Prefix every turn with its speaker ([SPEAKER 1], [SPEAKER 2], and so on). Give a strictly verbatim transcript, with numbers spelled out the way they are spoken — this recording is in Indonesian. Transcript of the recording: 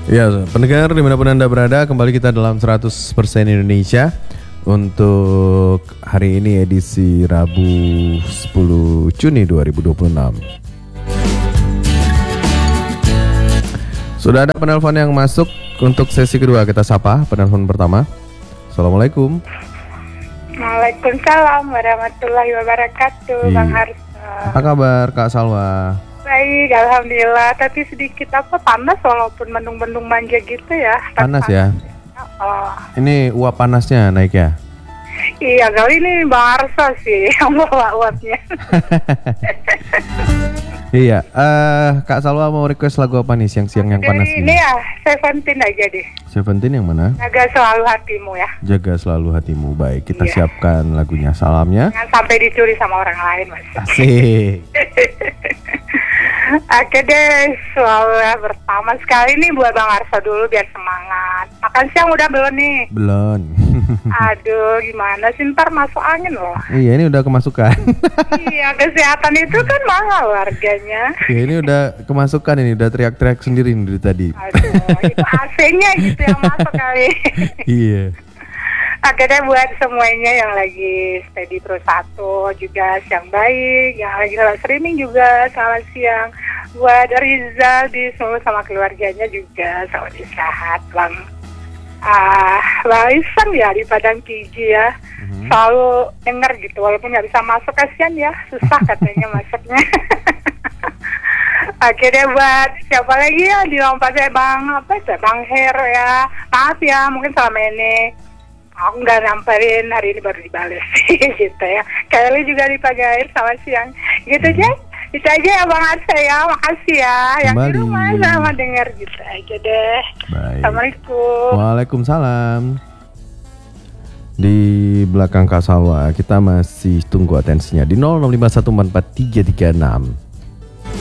[SPEAKER 1] Ya, pendengar dimanapun Anda berada, kembali kita dalam seratus persen Indonesia. Untuk hari ini edisi Rabu sepuluh Juni dua ribu dua puluh enam. Sudah ada penelpon yang masuk untuk sesi kedua. Kita sapa penelpon pertama. Assalamualaikum.
[SPEAKER 2] Waalaikumsalam warahmatullahi wabarakatuh.
[SPEAKER 1] Iya.
[SPEAKER 2] Bang Harsa.
[SPEAKER 1] Apa kabar Kak Salwa?
[SPEAKER 2] Baik, alhamdulillah. Tapi sedikit apa panas walaupun mendung-mendung manja gitu ya.
[SPEAKER 1] Panas ya?
[SPEAKER 2] Oh.
[SPEAKER 1] Ini uap panasnya naik ya?
[SPEAKER 2] Iya, kali ini Bang Harsa sih yang bawa uapnya.
[SPEAKER 1] Iya, uh, Kak Salwa mau request lagu apa nih siang-siang yang panas
[SPEAKER 2] Jadi
[SPEAKER 1] ini?
[SPEAKER 2] ini ya, Seventeen aja deh.
[SPEAKER 1] Seventeen yang mana?
[SPEAKER 2] Jaga selalu hatimu ya.
[SPEAKER 1] Jaga selalu hatimu. Baik, kita
[SPEAKER 2] Iya.
[SPEAKER 1] siapkan lagunya. Salamnya.
[SPEAKER 2] Jangan sampai dicuri sama orang lain, Mas.
[SPEAKER 1] Asik.
[SPEAKER 2] Oke deh, selalu ya, pertama sekali nih buat Bang Harsa dulu biar semangat. Makan siang udah belum nih?
[SPEAKER 1] Belum.
[SPEAKER 2] Aduh, gimana sih, ntar masuk angin loh.
[SPEAKER 1] Iya, ini udah kemasukan.
[SPEAKER 2] Iya, kesehatan itu kan mahal harganya.
[SPEAKER 1] Ya, ini udah kemasukan ini, udah teriak-teriak sendiri dari tadi.
[SPEAKER 2] Aduh, itu A C-nya gitu yang masuk kali.
[SPEAKER 1] Iya.
[SPEAKER 2] Akhirnya buat semuanya yang lagi steady pro satu juga siang baik, yang lagi lewat streaming juga selamat siang. Buat Rizal di semua sama keluarganya juga selamat istirahat, Bang. Ah, Bang Isan ya di Padang Piji ya, mm-hmm. selalu denger gitu walaupun nggak bisa masuk, kasihan ya, susah katanya masuknya. Akhirnya buat siapa lagi ya di lompatnya Bang apa ya Bang Her ya, maaf ya mungkin selama ini aku nggak nyamperin, hari ini baru dibales gitu ya. Kayaknya juga di pagi air selamat siang gitu aja. Itu aja ya Bang Arsa ya, makasih ya. Yang di rumah sama denger gitu aja deh.
[SPEAKER 1] Baik.
[SPEAKER 2] Assalamualaikum.
[SPEAKER 1] Waalaikumsalam. Di belakang Kak Salwa kita masih tunggu atensinya di nol enam lima satu empat empat tiga tiga enam.